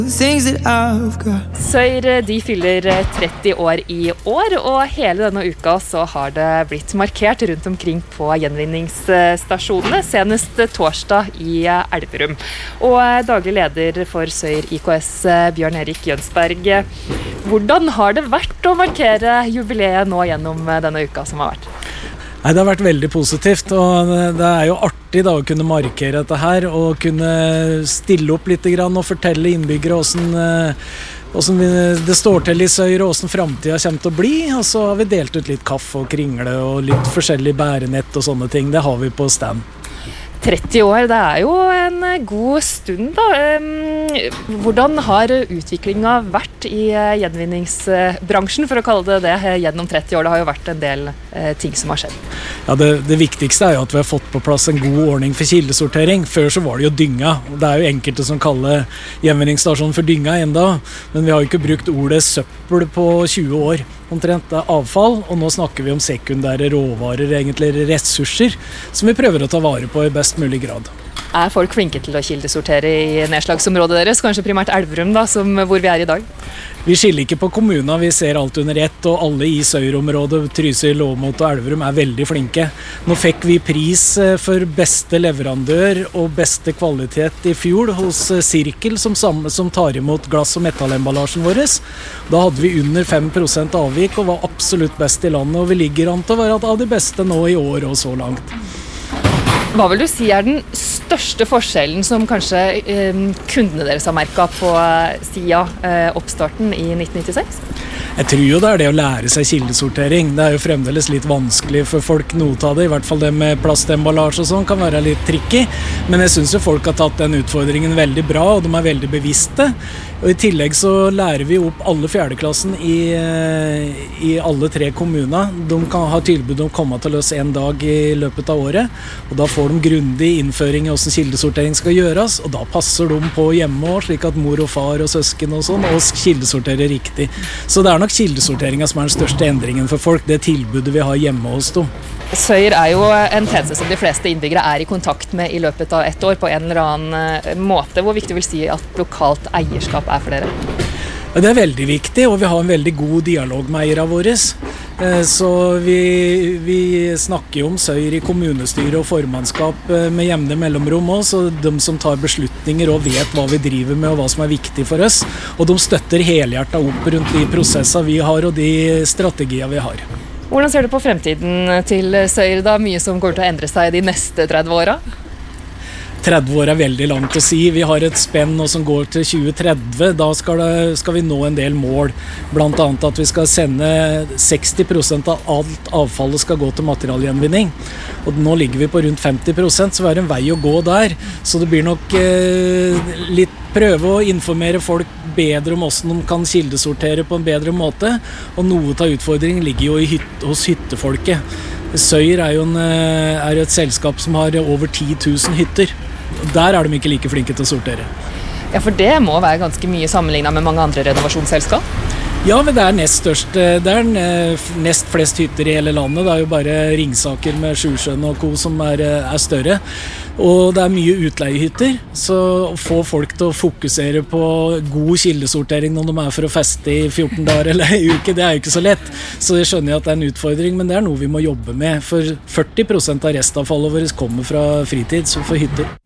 Søyr, de fyller 30 år i år, og hele denne uka så har det blitt markert rundt omkring på gjenvinningsstasjonene, senest torsdag i Elverum. Og daglig leder for Søyr IKS, Bjørn Erik Jønsberg, hvordan har det vært å markere jubileet nå gjennom denne uka som har vært? Nei, det har vært veldig positivt, og det er jo artig da å kunne markere dette her, og kunne stille opp litt grann og fortelle innbyggere hvordan det står til i Søyr, og hvordan fremtiden kommer til å bli. Og så har vi delt ut litt kaffe og kringle og litt forskjellig bærenett og sånne ting. Det har vi på stand. 30 år, det er jo en god stund da. Hvordan har utviklingen vært i gjenvinningsbransjen, for å kalle det det, gjennom 30 år? Det har jo vært en del ting som har skjedd. Ja, det viktigste er jo at vi har fått på plass en god ordning for kildesortering. Før så var det jo dynga. Det er jo enkelte som kaller gjenvinningsstasjonen for dynga enda, men vi har jo ikke brukt ordet søppel på 20 år. Omtrent det er avfall, og nå snakker vi om sekundære råvarer, egentlig ressurser, som vi prøver å ta vare på i best mulig grad. Er folk flinke til å kildesortere i nedslagsområdet deres, kanskje primært Elverum da, hvor vi er i dag? Vi skiller ikke på kommunene, vi ser alt under ett, og alle i Søyr-området, Trysil, Åmot og Elverum er veldig flinke. Nå fikk vi pris for beste leverandør og beste kvalitet i fjor hos Sirkel, som tar imot glass- og metallemballasjen vår. Da hadde vi under 5% avvik og var absolutt best i landet, og vi ligger an til å være av de beste nå i år og så langt. Hva vil du si er den største forskjellen som kanskje kundene deres har merket på siden oppstarten i 1996? Jeg tror jo det er det å lære seg kildesortering. Det er jo fremdeles litt vanskelig for folk noe av det, i hvert fall det med plastemballasje og sånn kan være litt tricky, men jeg synes jo folk har tatt den utfordringen veldig bra, og de er veldig bevisste. Og i tillegg så lærer vi opp alle fjerdeklassen i alle 3 kommuner. De kan ha tilbud om å komme til oss en dag i løpet av året, og da får de grundig innføring i hvordan kildesortering skal gjøres, og da passer de på hjemme også, slik at mor og far og søsken og sånn, og kildesorterer riktig. Så det er nok kildesorteringen som er den største endringen for folk, det tilbudet vi har hjemme hos dem. Søyr er jo en tjeneste som de fleste innbyggere er i kontakt med i løpet av et år på en eller annen måte. Hvor viktig vil si at lokalt eierskap er for dere? Det er veldig viktig, og vi har en veldig god dialog med eierne våre. Så vi snakker jo om Søyr i kommunestyre og formannskap med jevne mellomrom også, så de som tar beslutninger og vet hva vi driver med og hva som er viktig for oss. Og de støtter helhjertet opp rundt de prosesser vi har og de strategier vi har. Hvordan ser du på fremtiden til Søyr da? Mye som kommer til å endre seg de neste 30 årene? 30 år er veldig langt å si. Vi har et spenn nå som går til 2030. Da skal vi nå en del mål. Blant annet at vi skal sende 60% av alt avfallet skal gå til materialgjenvinning. Og nå ligger vi på rundt 50%, så vi har en vei å gå der. Så det blir nok litt prøve å informere folk bedre om hvordan de kan kildesortere på en bedre måte. Og noe av utfordringen ligger jo hos hyttefolket. Søyr er jo et selskap som har over 10 000 hytter. Der er de ikke like flinke til å sortere. Ja, for det må være ganske mye sammenlignet med mange andre renovasjonsselskap? Ja, men det er nest flest hytter i hele landet. Det er jo bare Ringsaker med Sjusjøen og Co som er større. Og det er mye utleiehytter, så å få folk til å fokusere på god kildesortering når de er for å feste i 14 dager eller en uke, det er jo ikke så lett. Så jeg skjønner at det er en utfordring, men det er noe vi må jobbe med. For 40% av restavfallet vårt kommer fra fritids og fra hytter.